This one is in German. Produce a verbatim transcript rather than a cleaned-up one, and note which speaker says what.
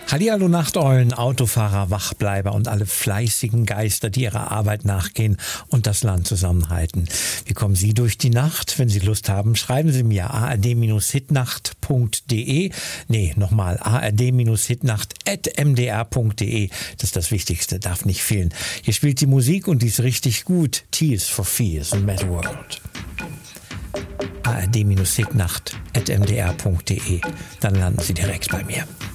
Speaker 1: Hallihallo Nachteulen, Autofahrer, Wachbleiber und alle fleißigen Geister, die ihrer Arbeit nachgehen und das Land zusammenhalten. Wie kommen Sie durch die Nacht? Wenn Sie Lust haben, schreiben Sie mir a r d Bindestrich hitnacht punkt d e. Nee, nochmal a r d Bindestrich hitnacht at m d r punkt d e. Das ist das Wichtigste, darf nicht fehlen. Hier spielt die Musik und die ist richtig gut. Tears for Fears und Mad World. a r d Bindestrich hitnacht at m d r punkt d e. Dann landen Sie direkt bei mir.